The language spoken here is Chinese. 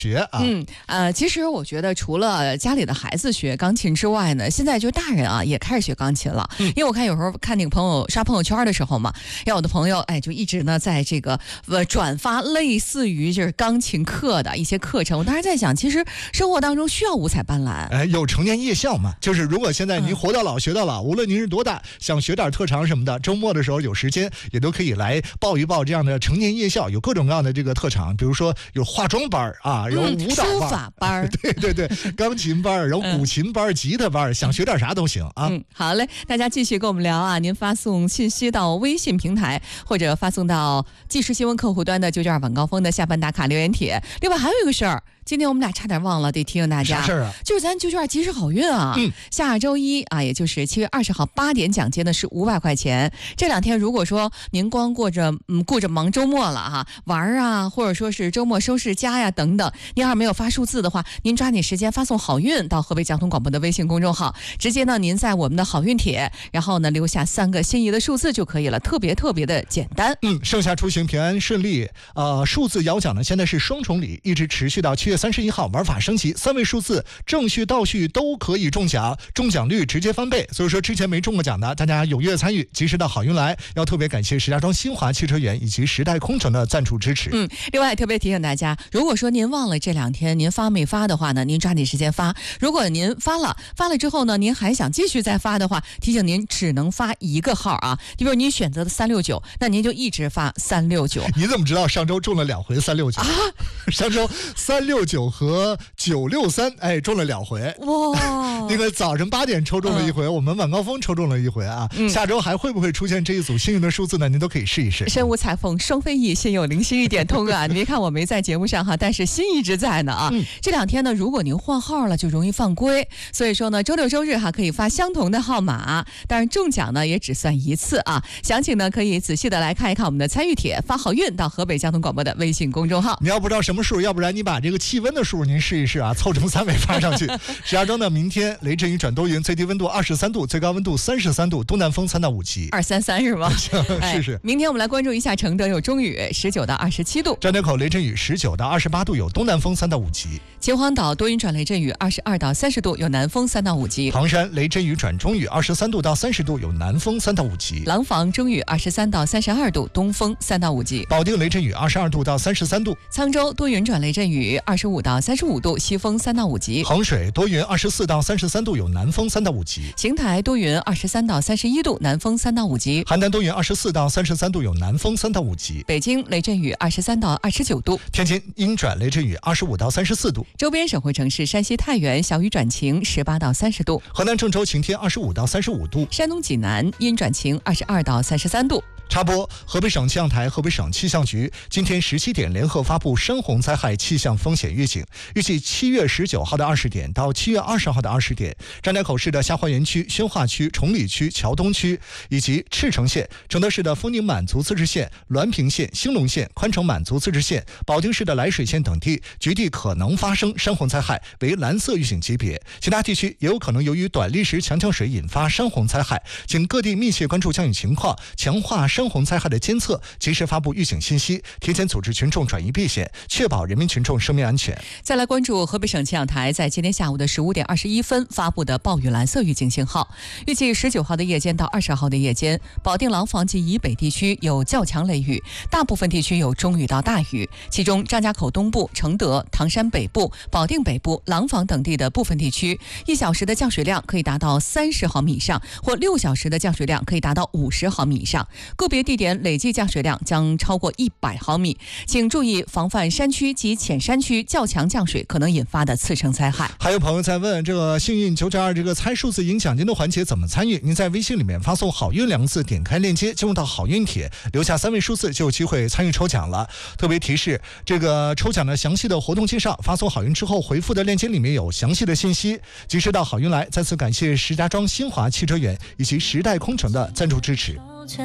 学啊。 其实我觉得除了家里的孩子学钢琴之外呢，现在就大人啊也开始学钢琴了。因为我看有时候看那个朋友刷朋友圈的时候嘛，有的朋友就一直呢在这个转发类似于就是钢琴课的一些课程。我当时在想，其实生活当中需要五彩斑斓。 有成年夜校嘛，就是如果现在您活到老学到老，无论您是多大，想学点特长什么的，周末的时候有时间也都可以来报一报这样的成年夜校，有各种各样的这个特长，比如说有化妆班啊，然后舞蹈班、 书法班对，钢琴班，然后古琴班、吉他班，想学点啥都行啊。 好嘞，大家继续跟我们聊啊，您发送信息到微信平台，或者发送到即时新闻客户端的992晚高峰的下班打卡留言帖。另外还有一个事儿，今天我们俩差点忘了，得提醒大家。 啥事儿啊？ 就是咱992及时好运啊！下周一啊，也就是7月20号8点奖金的是500块钱。这两天如果说您光顾着忙周末了哈，玩啊，或者说是周末收拾家呀等等，您要是没有发数字的话，您抓紧时间发送好运到河北交通广播的微信公众号，直接呢您在我们的好运帖，然后呢留下3个心仪的数字就可以了，特别的简单。 盛夏出行平安顺利。数字摇奖呢现在是双重礼，一直持续到7月31号，玩法升级，3位数字正序倒序都可以中奖，中奖率直接翻倍。所以说之前没中过奖的，大家踊跃参与，及时到好运来。要特别感谢石家庄新华汽车园以及时代空乘的赞助支持。 另外特别提醒大家，如果说您忘了这2天您发没发的话呢，您抓紧时间发。如果您发了之后呢，您还想继续再发的话，提醒您只能发一个号啊。比如您选择的369，那您就一直发369。 你怎么知道上周中了2回369啊？上周369和963，中了2回。哇！那个早晨8点抽中了1回，我们晚高峰抽中了1回啊。下周还会不会出现这一组幸运的数字呢？您都可以试一试。 身无彩凤双飞翼，心有灵犀一点通啊！你别看我没在节目上哈，但是心一直在呢啊。这2天呢，如果您换号了，就容易犯规。所以说呢，周六周日哈可以发相同的号码，当然中奖呢也只算1次啊。详情呢可以仔细的来看一看我们的参与帖，发好运到河北交通广播的微信公众号。 你要不知道什么数，要不然你把这个气温的数您试一试啊，凑成3位发上去。石家庄的明天雷阵雨转多云，最低温度23度，最高温度33度，东南风3到5级。 233是吗？ 是。 明天我们来关注一下承德有中雨，19到27度。 张家口雷阵雨19到28度，有东南风3到5级。 秦皇岛多云转雷阵雨22到30度，有南风3到5级。 唐山雷阵雨转中雨23度到30度，有南风3到5级。 廊坊中雨23到32度，东风3到5级。 保定雷阵雨22度到33度。 沧州多云转雷阵雨25到35度，西风3到5级。 衡水多云24到33度，有南风3到5级。 邢台多云23到31度，南风3到5级。 邯郸多云24到33度，有南风3到5级。 北京雷阵雨23到29度。 天津阴转雷阵雨25到34度。 周边省会城市山西太原小雨转晴18到30度。 河南郑州晴天25到35度。 山东济南阴转晴22到33度。 插播，河北省气象台、河北省气象局今天17点联合发布山洪灾害气象风险预警，预计7月19号的20点到7月20号的20点，张家口市的下花园区、宣化区、崇礼区、桥东区以及赤城县、承德市的丰宁满族自治县、滦平县、兴隆县、宽城满族自治县、保定市的涞水县等地局地可能发生山洪灾害，为蓝色预警级别。其他地区也有可能由于短砾石强降水引发山洪灾害，请各地密切关注降雨情况，强化山洪灾害的监测，及时发布预警信息，提前组织群众转移避险，确保人民群众生命安全。 再来关注河北省气象台在今天下午的15点21分发布的暴雨蓝色预警信号，预计19号的夜间到20号的夜间，保定廊坊及以北地区有较强雷雨，大部分地区有中雨到大雨，其中张家口东部、承德、唐山北部、保定北部、廊坊等地的部分地区，1小时的降水量可以达到30毫米以上，或6小时的降水量可以达到50毫米以上，个别地点累计降水量将超过100毫米，请注意防范山区及浅山区较强降水可能引发的次生灾害。 还有朋友在问，这个幸运992这个猜数字赢奖金的环节怎么参与？您在微信里面发送好运2个字，点开链接进入到好运帖，留下3位数字就有机会参与抽奖了。特别提示，这个抽奖的详细的活动介绍，发送好运之后回复的链接里面有详细的信息。及时到好运来，再次感谢石家庄新华汽车园以及时代空乘的赞助支持。